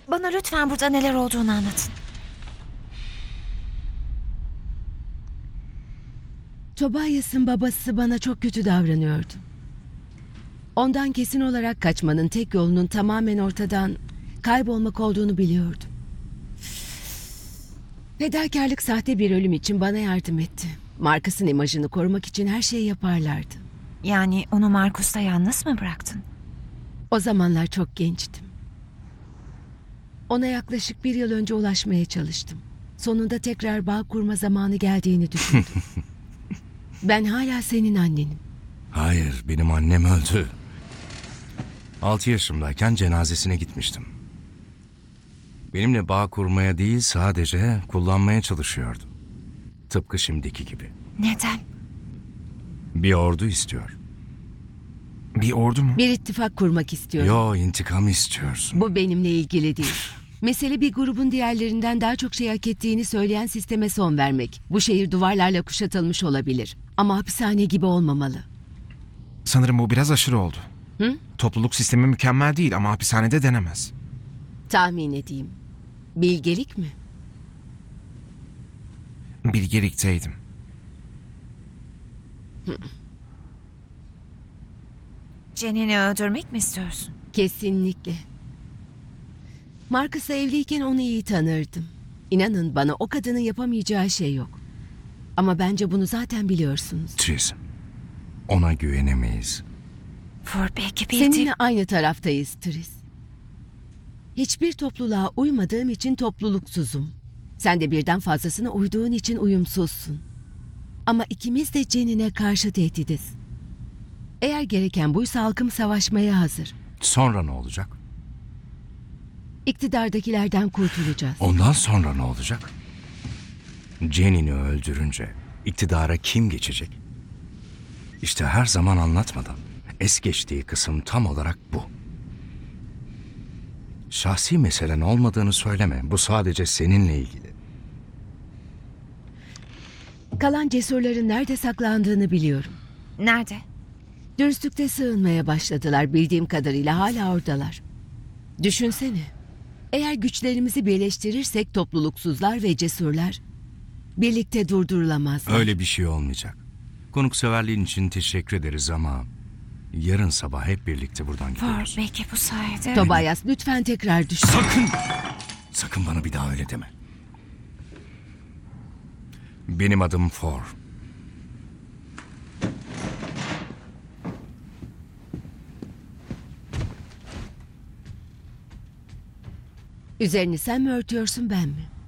Bana lütfen burada neler olduğunu anlatın. Tobias'ın babası bana çok kötü davranıyordu. Ondan kesin olarak kaçmanın tek yolunun tamamen ortadan kaybolmak olduğunu biliyordum. Fedakarlık sahte bir ölüm için bana yardım etti. Marcus'ın imajını korumak için her şeyi yaparlardı. Yani onu Marcus'ta yalnız mı bıraktın? O zamanlar çok gençtim. Ona yaklaşık 1 yıl önce ulaşmaya çalıştım. Sonunda tekrar bağ kurma zamanı geldiğini düşündüm. Ben hala senin annenim. Hayır, benim annem öldü. 6 yaşımdayken cenazesine gitmiştim. Benimle bağ kurmaya değil, sadece kullanmaya çalışıyordu. Tıpkı şimdiki gibi. Neden? Bir ordu istiyor. Bir ordu mu? Bir ittifak kurmak istiyorum. Yo, intikam istiyorsun. Bu benimle ilgili değil. Mesele bir grubun diğerlerinden daha çok şey hak ettiğini söyleyen sisteme son vermek. Bu şehir duvarlarla kuşatılmış olabilir. Ama hapishane gibi olmamalı. Sanırım bu biraz aşırı oldu. Hı? Topluluk sistemi mükemmel değil ama hapishanede denemez. Tahmin edeyim. Bilgelik mi? Bilgelikteydim. Jenny'ni öldürmek mi istiyorsun? Kesinlikle. Marcus'la evliyken onu iyi tanırdım. İnanın bana o kadının yapamayacağı şey yok. Ama bence bunu zaten biliyorsunuz. Tris, ona güvenemeyiz. For belki bildiğim... Seninle aynı taraftayız Tris. Hiçbir topluluğa uymadığım için topluluksuzum. Sen de birden fazlasına uyduğun için uyumsuzsun. Ama ikimiz de Jenny'ne karşı tehdidiz. Eğer gereken buysa halkım savaşmaya hazır. Sonra ne olacak? İktidardakilerden kurtulacağız. Ondan sonra ne olacak? Jenny'ni öldürünce iktidara kim geçecek? İşte her zaman anlatmadan es geçtiği kısım tam olarak bu. Şahsi meselen olmadığını söyleme. Bu sadece seninle ilgili. Kalan cesurların nerede saklandığını biliyorum. Nerede? Dürüstlükte sığınmaya başladılar, bildiğim kadarıyla hala oradalar. Düşünsene. Eğer güçlerimizi birleştirirsek topluluksuzlar ve cesurlar birlikte durdurulamazlar. Öyle bir şey olmayacak. Konukseverliğin için teşekkür ederiz ama yarın sabah hep birlikte buradan For gidiyoruz. belki bu sayede... Tobias lütfen tekrar düşün. Sakın! Sakın bana bir daha öyle deme. Benim adım For. Üzerini sen mi örtüyorsun, ben mi?